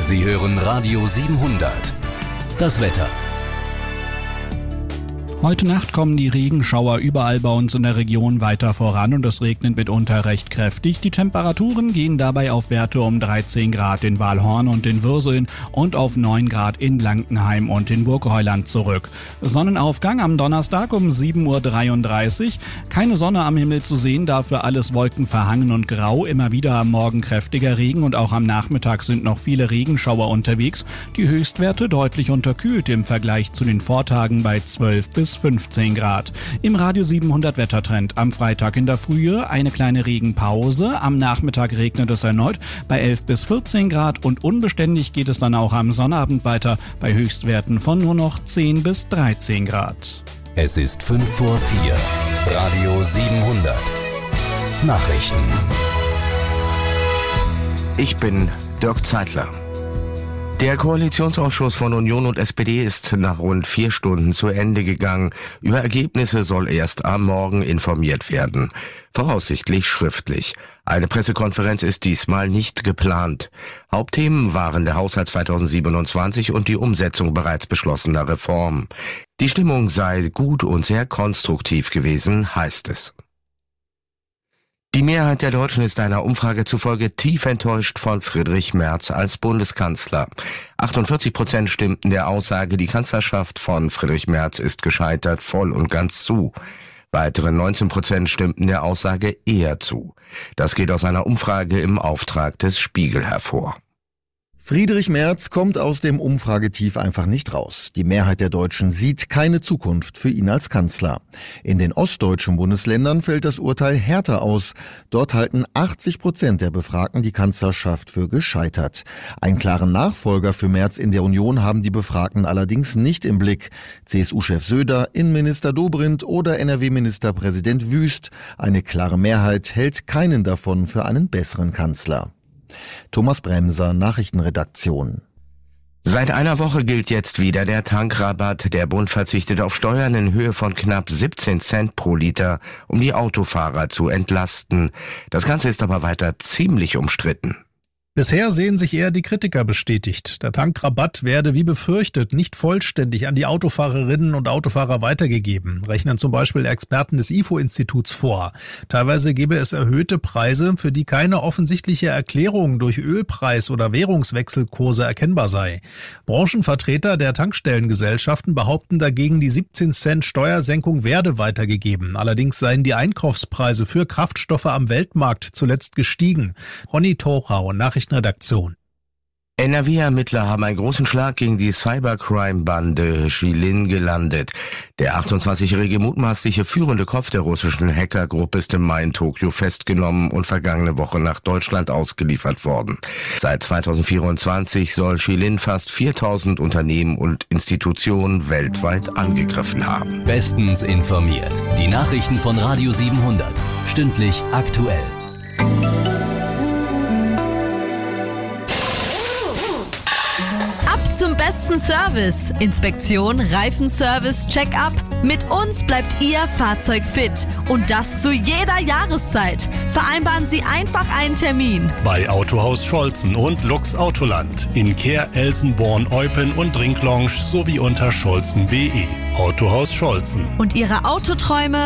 Sie hören Radio 700. Das Wetter. Heute Nacht kommen die Regenschauer überall bei uns in der Region weiter voran und es regnet mitunter recht kräftig. Die Temperaturen gehen dabei auf Werte um 13 Grad in Walhorn und in Würseln und auf 9 Grad in Blankenheim und in Burgheuland zurück. Sonnenaufgang am Donnerstag um 7.33 Uhr. Keine Sonne am Himmel zu sehen, dafür alles wolkenverhangen und grau. Immer wieder am Morgen kräftiger Regen und auch am Nachmittag sind noch viele Regenschauer unterwegs. Die Höchstwerte deutlich unterkühlt im Vergleich zu den Vortagen bei 12 bis 15 Grad. Im Radio 700 Wettertrend am Freitag in der Frühe eine kleine Regenpause. Am Nachmittag regnet es erneut bei 11 bis 14 Grad und unbeständig geht es dann auch am Sonnabend weiter bei Höchstwerten von nur noch 10 bis 13 Grad. Es ist 5:04 Radio 700. Nachrichten. Ich bin Dirk Zeitler. Der Koalitionsausschuss von Union und SPD ist nach rund 4 Stunden zu Ende gegangen. Über Ergebnisse soll erst am Morgen informiert werden. Voraussichtlich schriftlich. Eine Pressekonferenz ist diesmal nicht geplant. Hauptthemen waren der Haushalt 2027 und die Umsetzung bereits beschlossener Reformen. Die Stimmung sei gut und sehr konstruktiv gewesen, heißt es. Die Mehrheit der Deutschen ist einer Umfrage zufolge tief enttäuscht von Friedrich Merz als Bundeskanzler. 48% stimmten der Aussage, die Kanzlerschaft von Friedrich Merz ist gescheitert, voll und ganz zu. Weitere 19% stimmten der Aussage eher zu. Das geht aus einer Umfrage im Auftrag des Spiegel hervor. Friedrich Merz kommt aus dem Umfragetief einfach nicht raus. Die Mehrheit der Deutschen sieht keine Zukunft für ihn als Kanzler. In den ostdeutschen Bundesländern fällt das Urteil härter aus. Dort halten 80% der Befragten die Kanzlerschaft für gescheitert. Einen klaren Nachfolger für Merz in der Union haben die Befragten allerdings nicht im Blick. CSU-Chef Söder, Innenminister Dobrindt oder NRW-Ministerpräsident Wüst. Eine klare Mehrheit hält keinen davon für einen besseren Kanzler. Thomas Bremser, Nachrichtenredaktion. Seit einer Woche gilt jetzt wieder der Tankrabatt. Der Bund verzichtet auf Steuern in Höhe von knapp 17 Cent pro Liter, um die Autofahrer zu entlasten. Das Ganze ist aber weiter ziemlich umstritten. Bisher sehen sich eher die Kritiker bestätigt. Der Tankrabatt werde wie befürchtet nicht vollständig an die Autofahrerinnen und Autofahrer weitergegeben, rechnen zum Beispiel Experten des IFO-Instituts vor. Teilweise gebe es erhöhte Preise, für die keine offensichtliche Erklärung durch Ölpreis- oder Währungswechselkurse erkennbar sei. Branchenvertreter der Tankstellengesellschaften behaupten dagegen, die 17 Cent Steuersenkung werde weitergegeben. Allerdings seien die Einkaufspreise für Kraftstoffe am Weltmarkt zuletzt gestiegen. Ronny Tochau, Nachrichtenredaktion. NRW-Ermittler haben einen großen Schlag gegen die Cybercrime-Bande Shilin gelandet. Der 28-jährige mutmaßliche führende Kopf der russischen Hackergruppe ist im Mai in Tokio festgenommen und vergangene Woche nach Deutschland ausgeliefert worden. Seit 2024 soll Shilin fast 4000 Unternehmen und Institutionen weltweit angegriffen haben. Bestens informiert. Die Nachrichten von Radio 700. Stündlich aktuell. Zum besten Service. Inspektion, Reifenservice, Check-up. Mit uns bleibt Ihr Fahrzeug fit. Und das zu jeder Jahreszeit. Vereinbaren Sie einfach einen Termin. Bei Autohaus Scholzen und Lux Autoland. In Kehr, Elsenborn, Eupen und Drinklounge sowie unter scholzen.de. Autohaus Scholzen. Und Ihre Autoträume